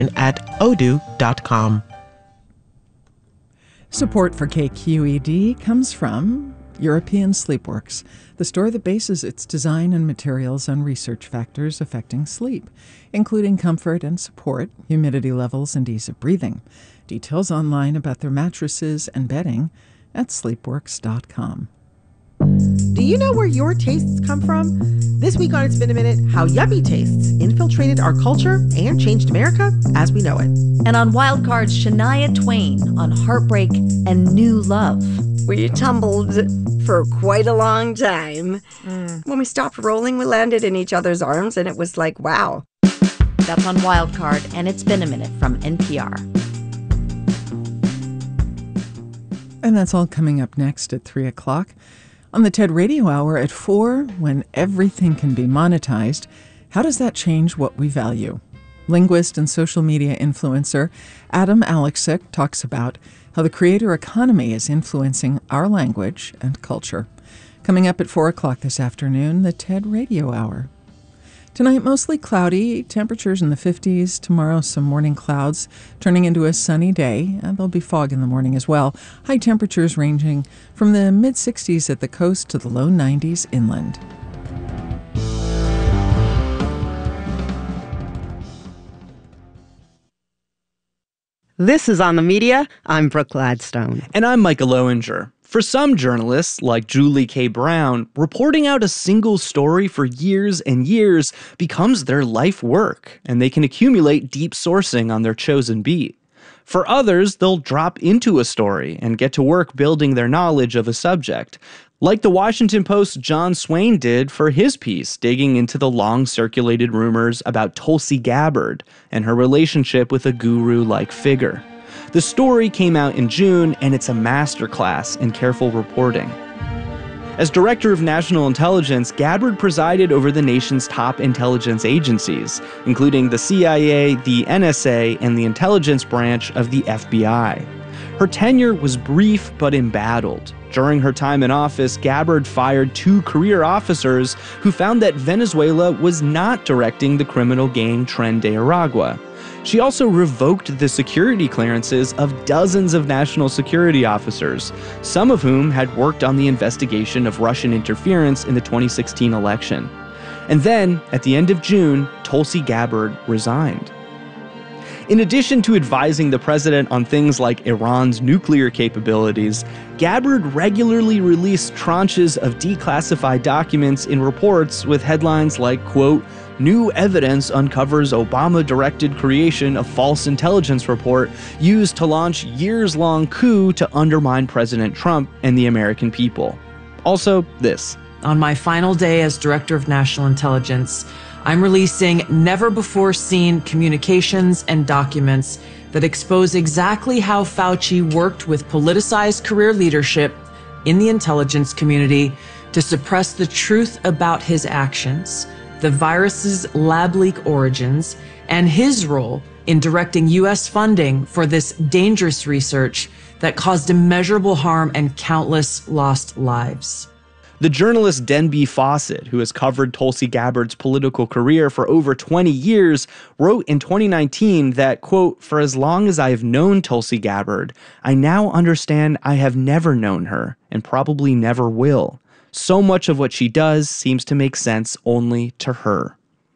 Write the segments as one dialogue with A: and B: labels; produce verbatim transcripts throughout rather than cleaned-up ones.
A: at odoo dot com.
B: Support for K Q E D comes from European Sleepworks, the store that bases its design and materials on research factors affecting sleep, including comfort and support, humidity levels, and ease of breathing. Details online about their mattresses and bedding at sleepworks dot com.
C: Do you know where your tastes come from? This week on It's Been a Minute, how yummy tastes infiltrated our culture and changed America as we know it.
D: And on Wildcard's Shania Twain on heartbreak and new love.
E: We tumbled for quite a long time. Mm. When we stopped rolling, we landed in each other's arms, and it was like, wow.
D: That's on Wildcard, and It's Been a Minute from N P R.
B: And that's all coming up next at three o'clock. On the TED Radio Hour at four, when everything can be monetized, how does that change what we value? Linguist and social media influencer Adam Alexic talks about how the creator economy is influencing our language and culture. Coming up at four o'clock this afternoon, the TED Radio Hour. Tonight, mostly cloudy, temperatures in the fifties. Tomorrow, some morning clouds turning into a sunny day, and there'll be fog in the morning as well. High temperatures ranging from the mid-sixties at the coast to the low nineties inland.
F: This is On the Media. I'm Brooke Gladstone.
G: And I'm Michael Lowinger. For some journalists, like Julie K. Brown, reporting out a single story for years and years becomes their life work, and they can accumulate deep sourcing on their chosen beat. For others, they'll drop into a story and get to work building their knowledge of a subject, like the Washington Post's John Swain did for his piece, digging into the long-circulated rumors about Tulsi Gabbard and her relationship with a guru-like figure. The story came out in June, and it's a masterclass in careful reporting. As Director of National Intelligence, Gabbard presided over the nation's top intelligence agencies, including the C I A, the N S A, and the intelligence branch of the F B I. Her tenure was brief but embattled. During her time in office, Gabbard fired two career officers who found that Venezuela was not directing the criminal gang Tren de Aragua. She also revoked the security clearances of dozens of national security officers, some of whom had worked on the investigation of Russian interference in the twenty sixteen election. And then, at the end of June, Tulsi Gabbard resigned. In addition to advising the president on things like Iran's nuclear capabilities, Gabbard regularly released tranches of declassified documents in reports with headlines like, quote, "New evidence uncovers Obama-directed creation of false intelligence report used to launch years-long coup to undermine President Trump and the American people." Also, this.
H: On my final day as Director of National Intelligence, I'm releasing never-before-seen communications and documents that expose exactly how Fauci worked with politicized career leadership in the intelligence community to suppress the truth about his actions, the virus's lab leak origins, and his role in directing U S funding for this dangerous research that caused immeasurable harm and countless lost lives.
G: The journalist Denby Fawcett, who has covered Tulsi Gabbard's political career for over twenty years, wrote in twenty nineteen that, quote, "For as long as I have known Tulsi Gabbard, I now understand I have never known her and probably never will. So much of what she does seems to make sense only to her."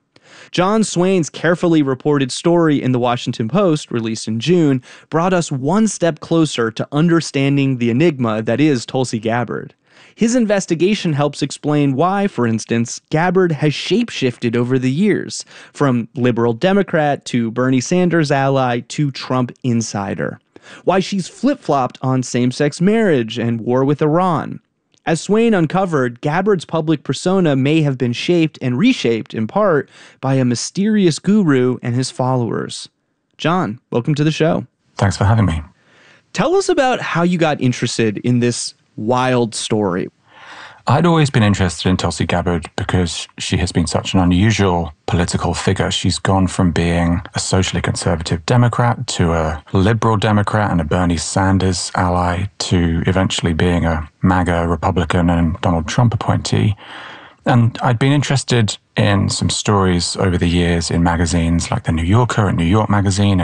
G: John Swain's carefully reported story in the Washington Post, released in June, brought us one step closer to understanding the enigma that is Tulsi Gabbard. His investigation helps explain why, for instance, Gabbard has shapeshifted over the years, from liberal Democrat to Bernie Sanders ally to Trump insider. Why she's flip-flopped on same-sex marriage and war with Iran. As Swain uncovered, Gabbard's public persona may have been shaped and reshaped, in part, by a mysterious guru and his followers. John, welcome to the show.
I: Thanks for having me.
G: Tell us about how you got interested in this wild story.
I: I'd always been interested in Tulsi Gabbard because she has been such an unusual political figure. She's gone from being a socially conservative Democrat to a liberal Democrat and a Bernie Sanders ally to eventually being a MAGA Republican and Donald Trump appointee. And I'd been interested in some stories over the years in magazines like The New Yorker and New York Magazine